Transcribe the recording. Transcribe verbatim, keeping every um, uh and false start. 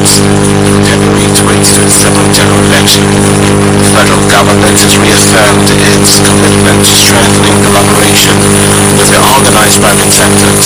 elections. February twenty-seventh general election. The federal government has reaffirmed its commitment to strengthening collaboration with the organized private sector